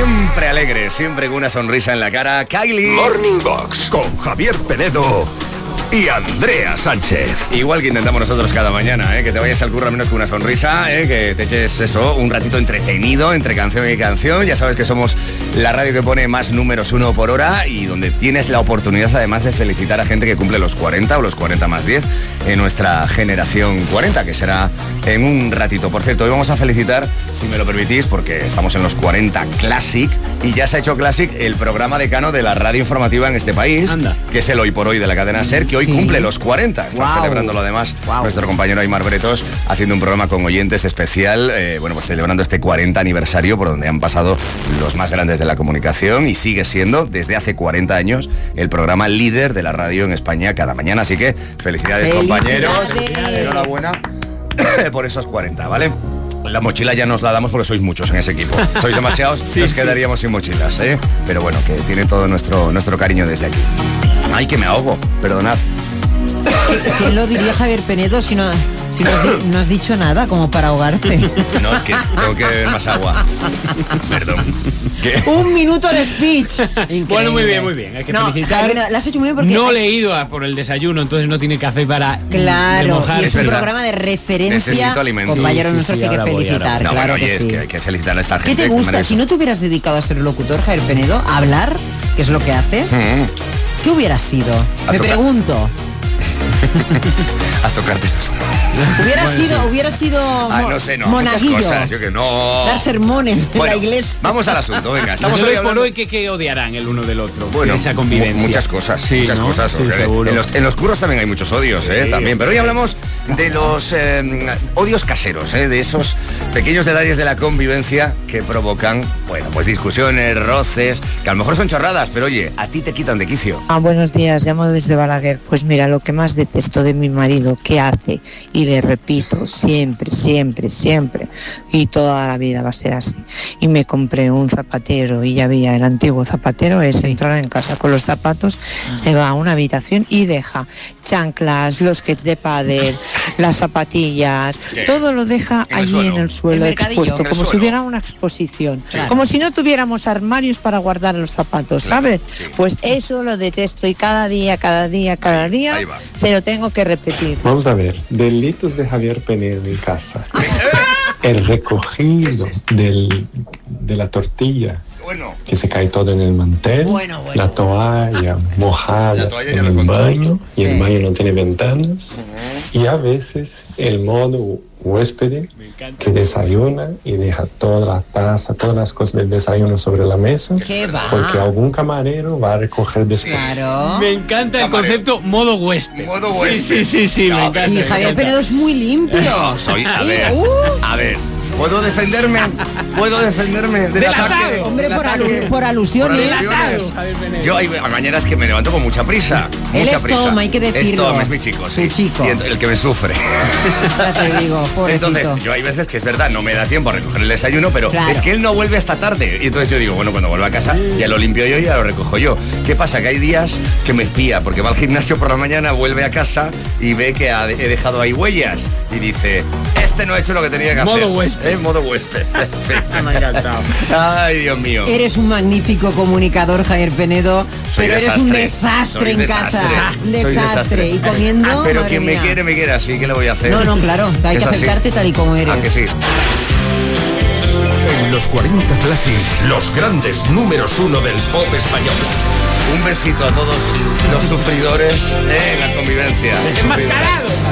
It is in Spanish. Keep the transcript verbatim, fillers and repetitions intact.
Siempre alegre, siempre con una sonrisa en la cara, Kylie. Morning Box con Javier Penedo y Andrea Sánchez. Igual que intentamos nosotros cada mañana, ¿eh? Que te vayas al curro al menos con una sonrisa, ¿eh? Que te eches eso, un ratito entretenido entre canción y canción. Ya sabes que somos la radio que pone más números uno por hora y donde tienes la oportunidad además de felicitar a gente que cumple los cuarenta o los cuarenta más diez en nuestra generación cuarenta, que será en un ratito. Por cierto, hoy vamos a felicitar, si me lo permitís, porque estamos en los cuarenta Classic y ya se ha hecho Classic el programa decano de la radio informativa en este país. Anda. Que es el Hoy por Hoy de la cadena SER, que hoy sí. cumple los cuarenta. Está wow. celebrándolo además wow. nuestro compañero Aymar Bretos, haciendo un programa con oyentes especial, eh, bueno, pues celebrando este cuarenta aniversario por donde han pasado los más grandes de la comunicación y sigue siendo desde hace cuarenta años el programa líder de la radio en España cada mañana. Así que felicidades, compañeros. Enhorabuena por esos cuarenta, ¿vale? La mochila ya nos la damos porque sois muchos en ese equipo. Sois demasiados, sí, nos sí. quedaríamos sin mochilas, ¿eh? Pero bueno, que tiene todo nuestro, nuestro cariño desde aquí. Ay, que me ahogo, perdonad. ¿Quién lo diría, Javier Penedo, si no, si no, has, di, no has dicho nada como para ahogarte? No, es que tengo que beber más agua. Perdón. ¿Qué? Un minuto de speech. Increíble. Bueno, muy bien, muy bien. Hay que no, felicitar. Javier, lo has hecho muy bien porque... No hay... le he ido a por el desayuno, entonces no tiene café para... Claro, y es, es un verdad. programa de referencia. Compañeros sí, nuestros sí, que hay que felicitar. No, claro bueno, que oye, sí. es que hay que felicitar a esta gente. ¿Qué te gusta? Si no te hubieras dedicado a ser locutor, Javier Penedo, a hablar, que es lo que haces, mm. ¿qué hubieras sido? A Me tocar. pregunto. A tocarte. Hubiera bueno, sido, sí. hubiera sido Ay, no sé, no, monaguillo. Muchas cosas, yo que no. Dar sermones de bueno, la iglesia. Vamos al asunto, venga. Estamos hoy hablando... por hoy que, que odiarán el uno del otro. Bueno, esa convivencia. Muchas cosas, sí, muchas ¿no? cosas. Sí, en, los, en los curros también hay muchos odios, ¿eh? Sí, también. Pero hoy hablamos de los eh, odios caseros, ¿eh? De esos pequeños detalles de la convivencia que provocan, bueno, pues discusiones, roces, que a lo mejor son chorradas, pero oye, a ti te quitan de quicio. Ah, buenos días, llamo desde Balaguer. Pues mira, lo que más detesto de mi marido, que hace, y le repito, siempre, siempre, siempre, y toda la vida va a ser así. Y me compré un zapatero y ya veía el antiguo zapatero, es sí. entrar en casa con los zapatos, ah. se va a una habitación y deja chanclas, los kits de pádel, las zapatillas, ¿qué? Todo lo deja ¿En allí en el suelo expuesto, como suelo? Si hubiera una exposición, sí. como si no tuviéramos armarios para guardar los zapatos, claro, ¿sabes? Sí. Pues eso lo detesto y cada día, cada día, cada día se lo tengo que repetir. Vamos a ver, delitos de Javier Penedo en casa. El recogido es del, de la tortilla, bueno. que se cae todo en el mantel, bueno, bueno. la toalla mojada la toalla en el baño, y sí. el baño no tiene ventanas, uh-huh. y a veces el modo huésped que desayuna y deja toda la taza, todas las cosas del desayuno sobre la mesa, porque algún camarero va a recoger después. Claro. Me encanta el Camarero. concepto modo huésped. Modo huésped. Sí, sí, sí, sí, no, me encanta. Sí, Javier Penedo es muy limpio. No, soy, a ver, uh. a ver. ¿Puedo defenderme? ¿Puedo defenderme del, del ataque? ataque? Hombre, por, ataque. Alu- por alusiones. Por alusiones. Yo hay mañanas que me levanto con mucha prisa. Él mucha es prisa. Tom, hay que decirlo. Es Tom, es mi chico, sí. Tu chico. Y el que me sufre. Ya te digo, pobrecito. Entonces, yo hay veces que es verdad, no me da tiempo a recoger el desayuno, pero claro. es que él no vuelve hasta tarde. Y entonces yo digo, bueno, cuando vuelva a casa, ya lo limpio yo y ya lo recojo yo. ¿Qué pasa? Que hay días que me espía, porque va al gimnasio por la mañana, vuelve a casa y ve que ha, he dejado ahí huellas. Y dice, este no ha hecho lo que tenía que modo hacer. Huésped. ¿Eh? Modo huésped. Me ha encantado. Ay, Dios mío. Eres un magnífico comunicador, Javier Penedo, Soy pero desastre. eres un desastre Soy en desastre. casa. Soy Desastre. desastre. Y comiendo. Ah, pero quien mía. me quiere, me quiere así. ¿Qué le voy a hacer? No, no, claro. Hay es que aceptarte así. tal y como eres. Ah, que sí. En los cuarenta Classic, los grandes números uno del pop español. Un besito a todos los sufridores en la convivencia. Desenmascarado.